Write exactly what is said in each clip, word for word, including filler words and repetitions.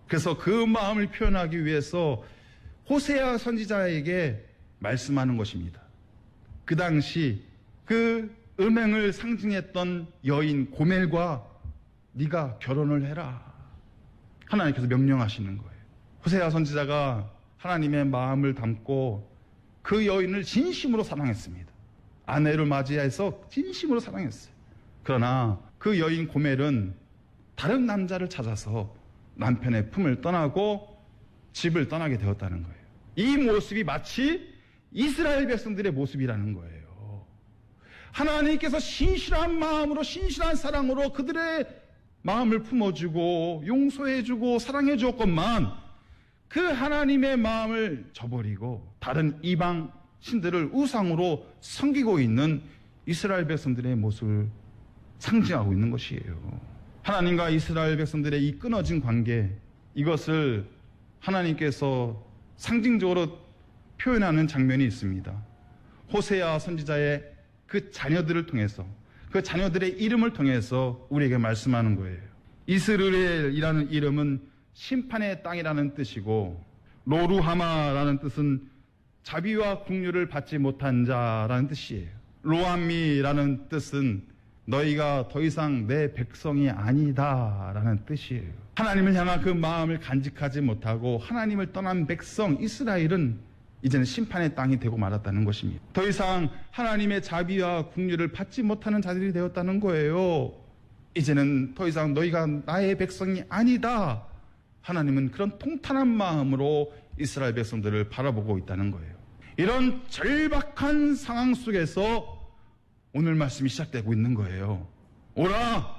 그래서 그 마음을 표현하기 위해서 호세아 선지자에게 말씀하는 것입니다. 그 당시 그 음행을 상징했던 여인 고멜과 네가 결혼을 해라. 하나님께서 명령하시는 거예요. 호세아 선지자가 하나님의 마음을 담고 그 여인을 진심으로 사랑했습니다. 아내를 맞이해서 진심으로 사랑했어요. 그러나 그 여인 고멜은 다른 남자를 찾아서 남편의 품을 떠나고 집을 떠나게 되었다는 거예요. 이 모습이 마치 이스라엘 백성들의 모습이라는 거예요. 하나님께서 신실한 마음으로 신실한 사랑으로 그들의 마음을 품어주고 용서해주고 사랑해주었건만 그 하나님의 마음을 저버리고 다른 이방 신들을 우상으로 섬기고 있는 이스라엘 백성들의 모습을 상징하고 있는 것이에요. 하나님과 이스라엘 백성들의 이 끊어진 관계, 이것을 하나님께서 상징적으로 표현하는 장면이 있습니다. 호세아 선지자의 그 자녀들을 통해서, 그 자녀들의 이름을 통해서 우리에게 말씀하는 거예요. 이스라엘이라는 이름은 심판의 땅이라는 뜻이고, 로루하마라는 뜻은 자비와 긍휼을 받지 못한 자라는 뜻이에요. 로암미라는 뜻은 너희가 더 이상 내 백성이 아니다라는 뜻이에요. 하나님을 향한 그 마음을 간직하지 못하고 하나님을 떠난 백성 이스라엘은 이제는 심판의 땅이 되고 말았다는 것입니다. 더 이상 하나님의 자비와 긍휼을 받지 못하는 자들이 되었다는 거예요. 이제는 더 이상 너희가 나의 백성이 아니다. 하나님은 그런 통탄한 마음으로 이스라엘 백성들을 바라보고 있다는 거예요. 이런 절박한 상황 속에서 오늘 말씀이 시작되고 있는 거예요. 오라,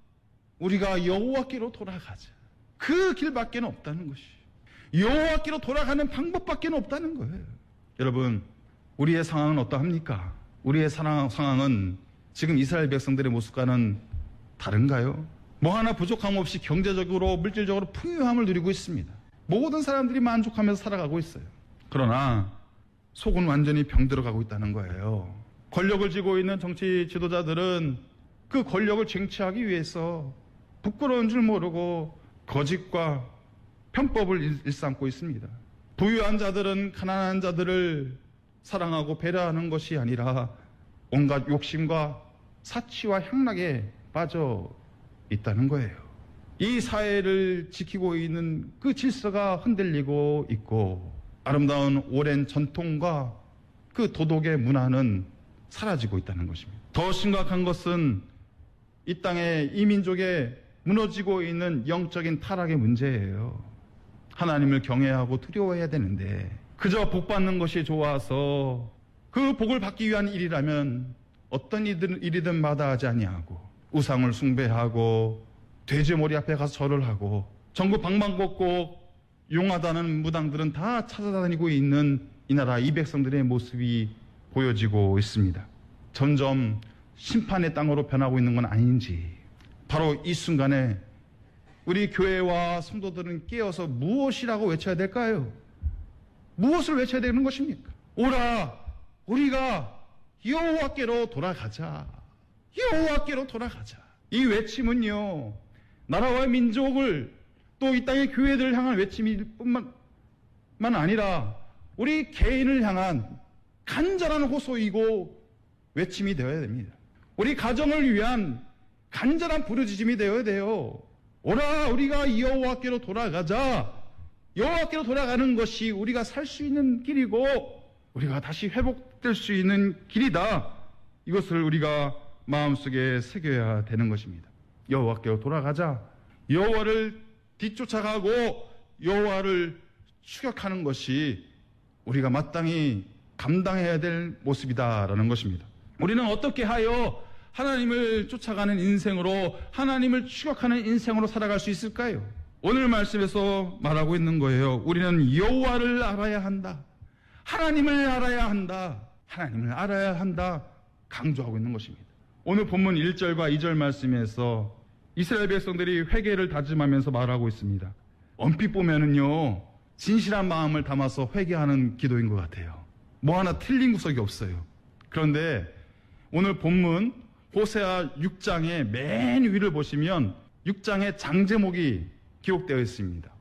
우리가 여호와께로 돌아가자. 그 길밖에 없다는 것이, 여호와께로 돌아가는 방법밖에 없다는 거예요. 여러분, 우리의 상황은 어떠합니까? 우리의 상황은 지금 이스라엘 백성들의 모습과는 다른가요? 뭐 하나 부족함 없이 경제적으로 물질적으로 풍요함을 누리고 있습니다. 모든 사람들이 만족하면서 살아가고 있어요. 그러나 속은 완전히 병들어가고 있다는 거예요. 권력을 쥐고 있는 정치 지도자들은 그 권력을 쟁취하기 위해서 부끄러운 줄 모르고 거짓과 편법을 일삼고 있습니다. 부유한 자들은 가난한 자들을 사랑하고 배려하는 것이 아니라 온갖 욕심과 사치와 향락에 빠져 있다는 거예요. 이 사회를 지키고 있는 그 질서가 흔들리고 있고 아름다운 오랜 전통과 그 도덕의 문화는 사라지고 있다는 것입니다. 더 심각한 것은 이 땅에 이 민족에 무너지고 있는 영적인 타락의 문제예요. 하나님을 경외하고 두려워해야 되는데 그저 복 받는 것이 좋아서 그 복을 받기 위한 일이라면 어떤 일이든, 일이든 마다하지 아니하고 우상을 숭배하고 돼지머리 앞에 가서 절을 하고 전국 방방곡곡 용하다는 무당들은 다 찾아다니고 있는 이 나라 이 백성들의 모습이 보여지고 있습니다. 점점 심판의 땅으로 변하고 있는 건 아닌지, 바로 이 순간에 우리 교회와 성도들은 깨어서 무엇이라고 외쳐야 될까요? 무엇을 외쳐야 되는 것입니까? 오라, 우리가 여호와께로 돌아가자. 여호와께로 돌아가자. 이 외침은요, 나라와 민족을 또 이 땅의 교회들을 향한 외침일 뿐만 아니라 우리 개인을 향한 간절한 호소이고 외침이 되어야 됩니다. 우리 가정을 위한 간절한 부르짖음이 되어야 돼요. 오라, 우리가 여호와께로 돌아가자. 여호와께로 돌아가는 것이 우리가 살 수 있는 길이고 우리가 다시 회복될 수 있는 길이다. 이것을 우리가 마음속에 새겨야 되는 것입니다. 여호와께로 돌아가자. 여호와를 뒤쫓아가고 여호와를 추격하는 것이 우리가 마땅히 감당해야 될 모습이다라는 것입니다. 우리는 어떻게 하여 하나님을 쫓아가는 인생으로, 하나님을 추격하는 인생으로 살아갈 수 있을까요? 오늘 말씀에서 말하고 있는 거예요. 우리는 여호와를 알아야 한다. 하나님을 알아야 한다. 하나님을 알아야 한다. 강조하고 있는 것입니다. 오늘 본문 일 절과 이 절 말씀에서 이스라엘 백성들이 회개를 다짐하면서 말하고 있습니다. 얼핏 보면은요, 진실한 마음을 담아서 회개하는 기도인 것 같아요. 뭐 하나 틀린 구석이 없어요. 그런데 오늘 본문 호세아 육 장의 맨 위를 보시면 육 장의 장 제목이 기록되어 있습니다.